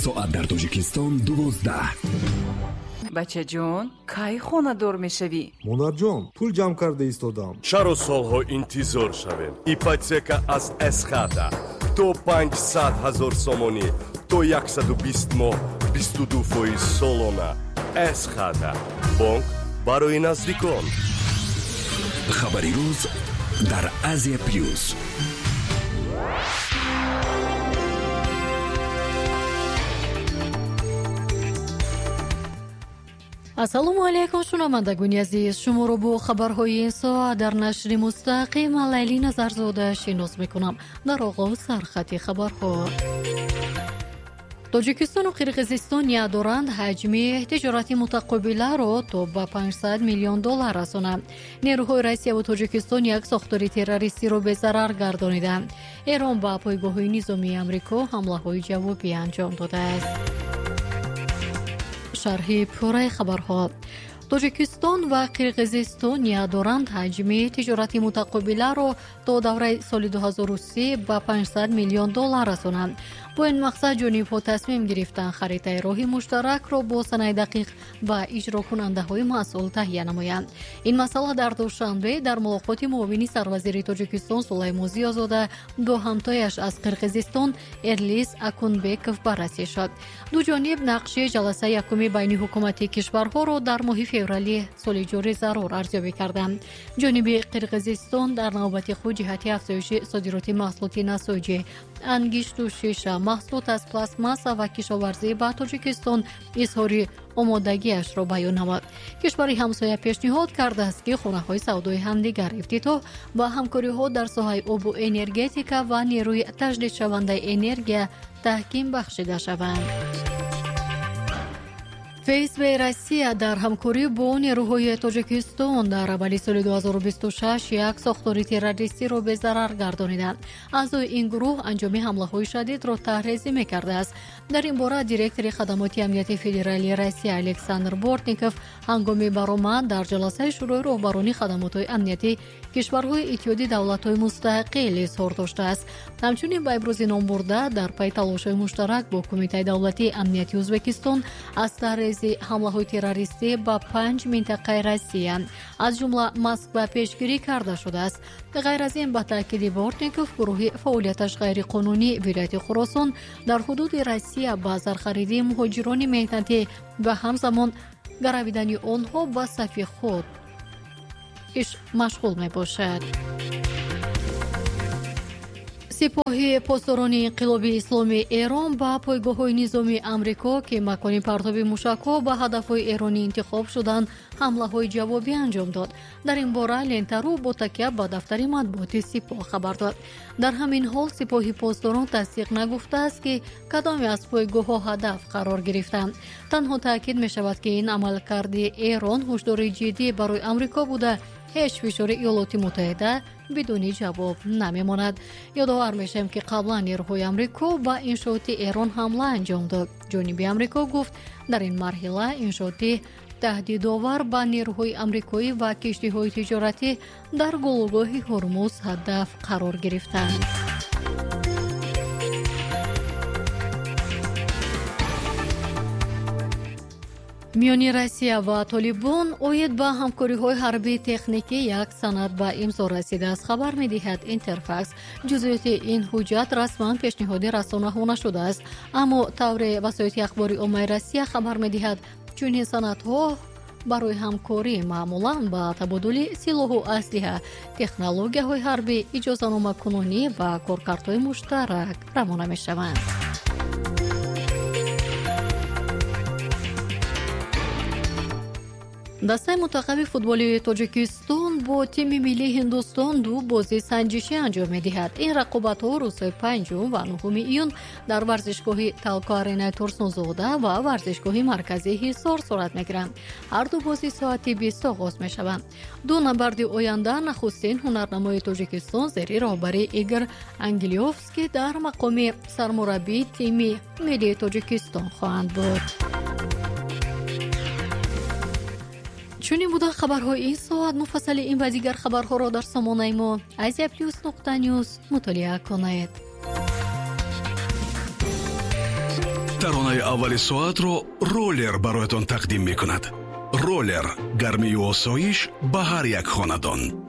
ساعت در تاجیکستان 12. بچه جون کی خونه دور میشوی؟ монар ҷон пул ҷамъ карда истодам. чаро солҳо интизор шавем? ипотека аз эсхата то 500,000 сомонӣ то 120 моҳ 22% солона. эсхата бонк барои наздикон. хабари рӯз дар Азия плюс. ассалому алайкум шунавандагони азиз, шуморо бо хабарҳои ин соат дар нашри мустақим Лайли Назарзода шинос мекунам. дар оғоз сархати хабарҳо. тоҷикистону қирғизистон ният доранд ҳаҷми тиҷорати мутақобиларо то ба $500 миллион расонанд. нерӯҳои Россия ва Тоҷикистон як сохтори террористиро безарар гардониданд. эрон ба пойгоҳҳои низомии Амрико ҳамлаҳои ҷавобӣ анҷом додааст. шарҳи пораи хабарҳо. тоҷикистон ва қирғизистон ният доранд ҳаҷми тиҷорати мутақобиларо то давраи соли 2030 ба $500 миллион расонанд. бо ин мақсад ҷонибҳо тасмим гирифтанд харитаи роҳи муштаракро бо санаи дақиқ ба иҷрокунандаҳои масъул таҳия намоянд. ин масъала дар душанбе дар мулоқоти муовини сарвазири Тоҷикистон Сулаймон Зиёзода бо ҳамтояш аз Қирғизистон Эрлис Акунбеков баррасӣ шуд. ду ҷониб нақши ҷаласаи якуми байни ҳукумати кишварҳоро дар моҳи феврали соли ҷорӣ зарур арзёбӣ карданд. ҷониби Қирғизистон дар навбати худ ҷиҳати афзоиши содироти маҳсулоти насоҷӣ, ангишту шиша, маҳсулот аз пластмасса ва кишоварзӣ ба Тоҷикистон изҳори омодагиашро баён намуд. кишвари ҳамсоя пешниҳод кардааст ки хонаҳои савдои ҳамдигар ифтитоҳ ба ҳамкориҳо дар соҳаи обу энергетика ва нерӯи таҷдидшавандаи энергия таҳким бахшида шаванд. ФСБ Россия дар ҳамкорӣ бо нерӯҳои Тоҷикистон дар аввали соли 2026 як сохтори террористиро безарар гардониданд. аъзои ин гурӯҳ анҷоми ҳамлаҳои шадидро таҳризӣ мекардааст. дар ин бора директори хадамоти амнияти федералии Россия Александр Бортников ҳангоми баромад дар ҷаласаи шӯрои роҳбарони хадамотҳои амнияти кишварҳои иттиҳоди давлатҳои мустақил изҳор доштааст. ҳамчунин ба ибрози ном бурда дар пай талошҳои муштарак бо Кумитаи давлатии амнияти Ӯзбекистон аз таҳризи ҳамлаҳои террористӣ ба 5 минтақаи Россия аз ҷумла Москва пешгирӣ карда шудааст. ғайр аз ин, ба таъкиди Бортников, гурӯҳи фаъолияташ ғайриқонунӣ вилояти Хуросон дар ҳудуди Россия ба зархаридии муҳоҷирони меҳнатӣ ва ҳамзамон гаравидани онҳо ба сафи худ машғул мебошад. сипоҳи посдорони инқилоби исломии Эрон ба пойгоҳҳои низомии Амрико ки макони партоби мушакҳо ба ҳадафҳои эронӣ интихоб шуданд ҳамлаҳои ҷавобӣ анҷом дод. дар ин бора Лентару бо такя ба дафтари матбуоти сипоҳ хабар дод. дар ҳамин ҳол сипоҳи посдорон тасдиқ нагуфтааст ки кадоме аз пойгоҳҳо ҳадаф қарор гирифтанд. танҳо таъкид мешавад ки ин амалкарди Эрон ҳушдори ҷиддӣ барои Амрико буда ҳеҷ фишори Иёлоти Муттаҳида бидуни ҷавоб намемонад. ёдовар мешавем ки қаблан нерӯҳои Амрико ба иншооти Эрон ҳамла анҷом дод. ҷониби Амрико гуфт дар ин марҳила иншооти таҳдидовар ба нерӯҳои амрикоӣ ва киштиҳои тиҷоратӣ дар гулӯгоҳи Ҳурмуз ҳадаф қарор гирифтанд. миёни Россия ва Толибон оид ба ҳамкориҳои ҳарбии техникӣ як санад ба имзо расидааст, хабар медиҳад Интерфакс. ҷузъиёти ин ҳуҷҷат расман пешниҳоди расонаҳо нашудааст, аммо тавре васоити ахбори оммаи Россия хабар медиҳад, чунин санадҳо барои ҳамкорӣ маъмулан ба табодули силоҳу аслиҳа, технологияҳои ҳарбӣ, иҷозаномакунонӣ ва коркардҳои муштарак равона мешаванд. дастаи мутақабби футболии Тоҷикистон бо тими миллии Ҳиндустон ду бозии санҷишӣ анҷом медиҳад. ин рақобатҳо рӯзҳои 5 ва 9 июн дар варзишгоҳи Талко Аренаи Турсунзода ва варзишгоҳи марказии Ҳисор сурат мегиранд. ҳарду бозӣ соати 20 оғоз мешаванд. ду набарди оянда нахустин ҳунарнамои Тоҷикистон зери роҳбарии Игор Ангилёвский дар мақоми сармураббии тими миллии Тоҷикистон хоҳанд буд. чунин буда хабарҳои ин соат. муфассали ин ва дигар хабарҳоро дар сомонаи мо Asia+.news мутолиа кунед. таронаи аввали соатро роллер бароятон тақдим мекунад. роллер гармию осоиш ба ҳар як хонадон.